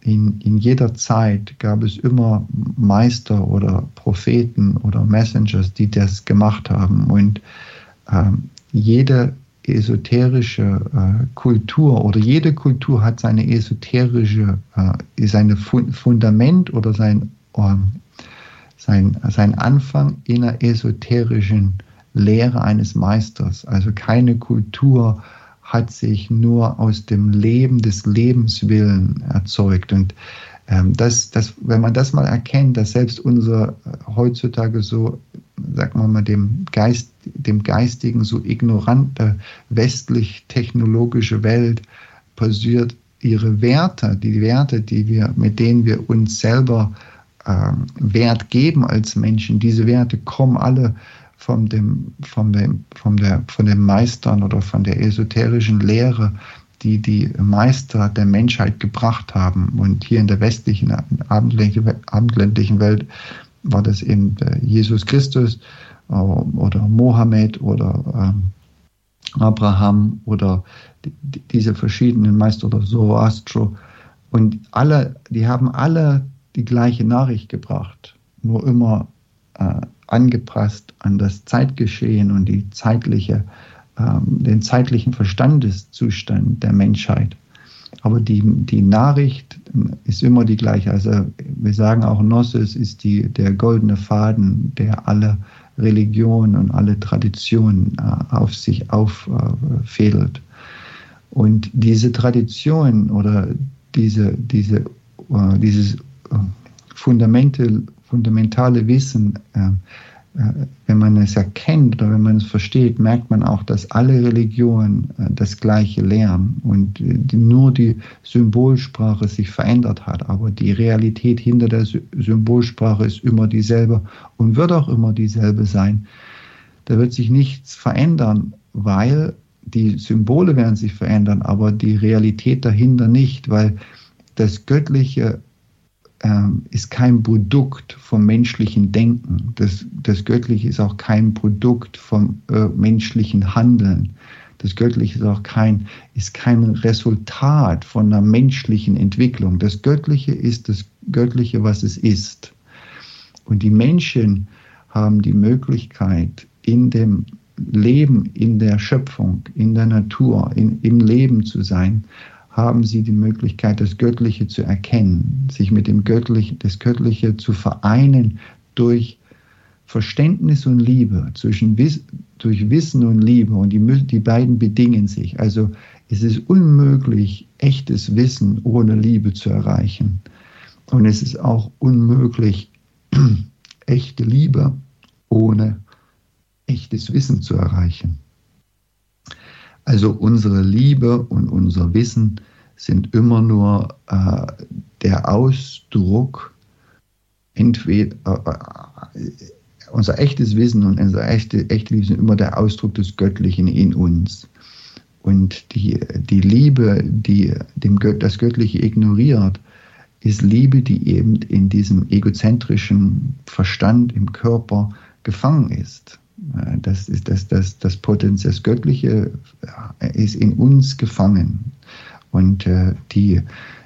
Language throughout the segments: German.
in jeder Zeit gab es immer Meister oder Propheten oder Messengers, die das gemacht haben. Und jede esoterische Kultur oder jede Kultur hat seine esoterische, seine Fundament oder sein Anfang in einer esoterischen Lehre eines Meisters. Also keine Kultur hat sich nur aus dem Leben des Lebenswillen erzeugt. Und wenn man das mal erkennt, dass selbst unser heutzutage so, sagen wir mal, dem Geistigen so ignorante westlich-technologische Welt passiert, ihre Werte, mit denen wir uns selber Wert geben als Menschen, diese Werte kommen alle von den Meistern oder von der esoterischen Lehre, die Meister der Menschheit gebracht haben. Und hier in der westlichen, abendländlichen Welt war das eben Jesus Christus oder Mohammed oder Abraham oder diese verschiedenen Meister oder Zoroastro. Und die haben alle die gleiche Nachricht gebracht, nur immer angepasst an das Zeitgeschehen und den zeitlichen Verstandeszustand der Menschheit. Aber die Nachricht ist immer die gleiche. Also wir sagen auch, Gnosis ist der goldene Faden, der alle Religionen und alle Traditionen auf sich auffädelt. Und diese Tradition oder dieses fundamentale Wissen, wenn man es erkennt oder wenn man es versteht, merkt man auch, dass alle Religionen das Gleiche lehren und nur die Symbolsprache sich verändert hat. Aber die Realität hinter der Symbolsprache ist immer dieselbe und wird auch immer dieselbe sein. Da wird sich nichts verändern, weil die Symbole werden sich verändern, aber die Realität dahinter nicht, weil das Göttliche ist kein Produkt vom menschlichen Denken. Das Göttliche ist auch kein Produkt vom menschlichen Handeln. Das Göttliche ist kein Resultat von einer menschlichen Entwicklung. Das Göttliche ist das Göttliche, was es ist. Und die Menschen haben die Möglichkeit, in dem Leben, in der Schöpfung, in der Natur, im Leben zu sein, haben sie die Möglichkeit, das Göttliche zu erkennen, sich mit das Göttliche zu vereinen durch Verständnis und Liebe, durch Wissen und Liebe. Und die beiden bedingen sich. Also es ist unmöglich, echtes Wissen ohne Liebe zu erreichen. Und es ist auch unmöglich, echte Liebe ohne echtes Wissen zu erreichen. Also unsere Liebe und unser Wissen sind immer nur der Ausdruck, unser echtes Wissen und unsere echte Liebe sind immer der Ausdruck des Göttlichen in uns. Und die Liebe, die das Göttliche ignoriert, ist Liebe, die eben in diesem egozentrischen Verstand im Körper gefangen ist. Das Potenzial, das Göttliche ist in uns gefangen. Und die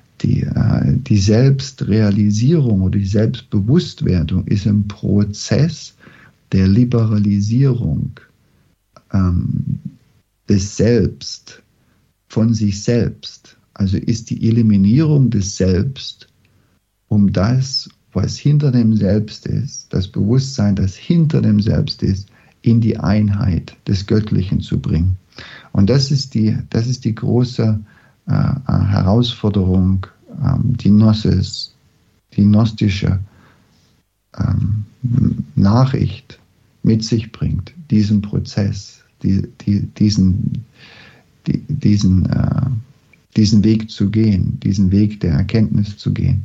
Selbstrealisierung oder die Selbstbewusstwerdung ist ein Prozess der Liberalisierung des Selbst von sich selbst. Also ist die Eliminierung des Selbst, um das, was hinter dem Selbst ist, das Bewusstsein, das hinter dem Selbst ist, in die Einheit des Göttlichen zu bringen. Und das ist die große Herausforderung, die Gnosis, die gnostische Nachricht mit sich bringt, diesen Prozess, diesen Weg zu gehen, diesen Weg der Erkenntnis zu gehen.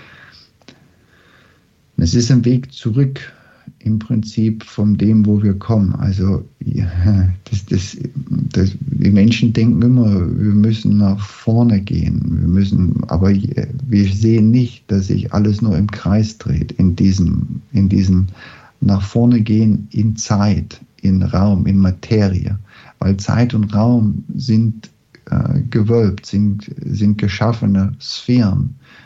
Es ist ein Weg zurück im Prinzip von dem, wo wir kommen. Also die Menschen denken immer, wir müssen nach vorne gehen. Aber wir sehen nicht, dass sich alles nur im Kreis dreht, in diesem nach vorne gehen in Zeit, in Raum, in Materie. Weil Zeit und Raum sind gewölbt, sind geschaffene Sphären.